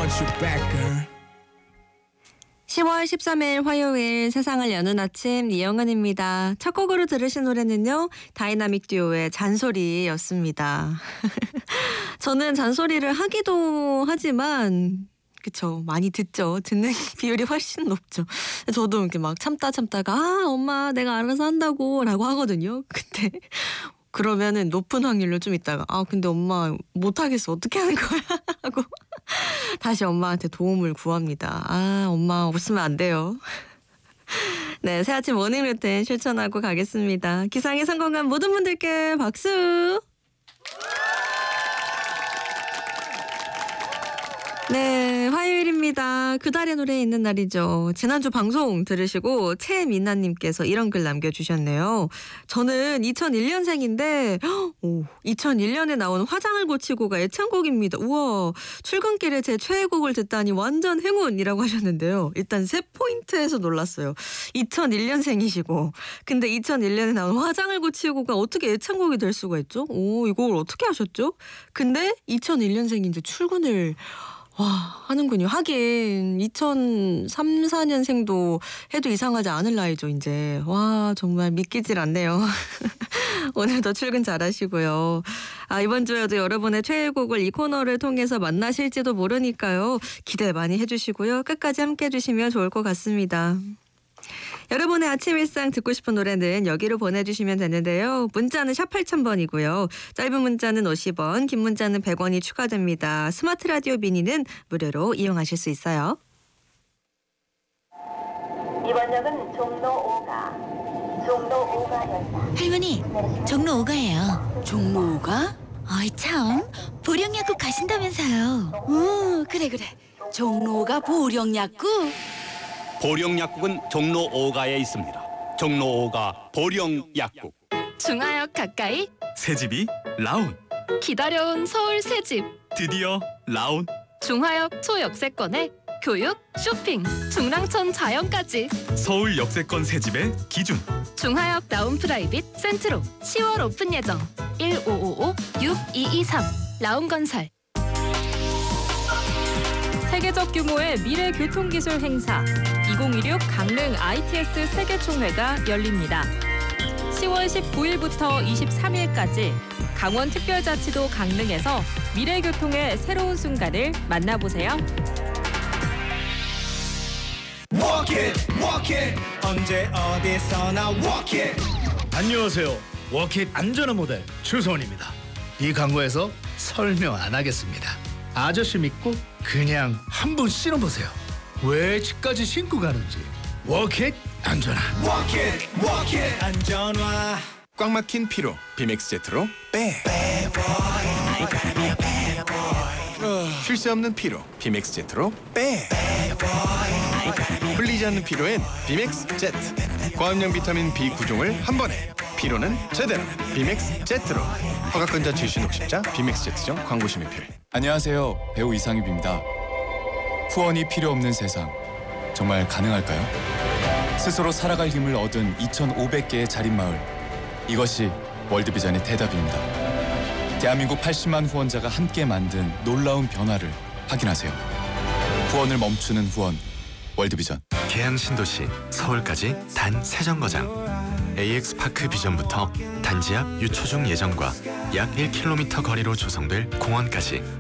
want you back, girl. 10월 13일 화요일 세상을 여는 아침 이영은입니다. 첫 곡으로 들으신 노래는요. 다이나믹 듀오의 잔소리였습니다. 저는 잔소리를 하기도 하지만 그쵸. 많이 듣죠. 듣는 비율이 훨씬 높죠. 저도 이렇게 막 참다가 엄마 내가 알아서 한다고 라고 하거든요. 근데 그러면은 높은 확률로 좀 있다가 근데 엄마 못하겠어. 어떻게 하는 거야? 하고 다시 엄마한테 도움을 구합니다. 엄마 웃으면 안 돼요. 네, 새아침 모닝 루틴 실천하고 가겠습니다. 기상에 성공한 모든 분들께 박수. 네, 화요일입니다. 그달의 노래에 있는 날이죠. 지난주 방송 들으시고 최민나님께서 이런 글 남겨주셨네요. 저는 2001년생인데 2001년에 나온 화장을 고치고가 애창곡입니다. 우와, 출근길에 제 최애곡을 듣다니 완전 행운이라고 하셨는데요. 일단 세 포인트에서 놀랐어요. 2001년생이시고 근데 2001년에 나온 화장을 고치고가 어떻게 애창곡이 될 수가 있죠? 이걸 어떻게 하셨죠? 근데 2001년생인데 출근을 하는군요. 하긴 2003, 4년생도 해도 이상하지 않을 나이죠, 이제. 와, 정말 믿기질 않네요. 오늘도 출근 잘하시고요. 이번 주에도 여러분의 최애곡을 이 코너를 통해서 만나실지도 모르니까요. 기대 많이 해주시고요. 끝까지 함께 해주시면 좋을 것 같습니다. 여러분의 아침 일상 듣고 싶은 노래는 여기로 보내주시면 되는데요. 문자는 샵 8000번이고요. 짧은 문자는 50원, 긴 문자는 100원이 추가됩니다. 스마트 라디오 미니는 무료로 이용하실 수 있어요. 이번 역은 종로 5가역이다. 할머니, 종로 5가예요. 종로 5가? 어이 참, 보령약국 가신다면서요. 그래. 종로 5가 보령약국? 보령약국은 종로 5가에 있습니다. 종로 5가 보령약국. 중화역 가까이 새집이 라운. 기다려온 서울 새집. 드디어 라운. 중화역 초역세권에 교육, 쇼핑, 중랑천 자연까지. 서울 역세권 새집의 기준. 중화역 라운 프라이빗 센트로 10월 오픈 예정. 1555-6223 라운건설. 세계적 규모의 미래 교통기술 행사 2016 강릉 ITS 세계총회가 열립니다. 10월 19일부터 23일까지 강원특별자치도 강릉에서 미래교통의 새로운 순간을 만나보세요. Walk it, 언제 어디서나 walk it. 안녕하세요. 워킷 안전한 모델 추소원입니다. 이 광고에서 설명 안 하겠습니다. 아저씨 믿고 그냥 한번 신어보세요. 왜 집까지 신고 가는지. 워킷 안전화. Walk it, 안전화. 꽉 막힌 피로 비맥스 제트로 빼. 쉴 새 없는 피로 비맥스 제트로 빼. 풀리지 않는 피로엔 비맥스 제트. 고함량 비타민 B 9종을 한 번에. 피로는 제대로 비맥스 제트로. 허가권자 출신 독십자 비맥스 제트점 광고 심의필. 안녕하세요. 배우 이상입입니다. 후원이 필요 없는 세상 정말 가능할까요? 스스로 살아갈 힘을 얻은 2,500개의 자립마을. 이것이 월드비전의 대답입니다. 대한민국 80만 후원자가 함께 만든 놀라운 변화를 확인하세요. 후원을 멈추는 후원. 월드비전. 계양 신도시 서울까지 단 3정거장. AX파크 비전부터 단지 앞 유초중 예정과 약 1km 거리로 조성될 공원까지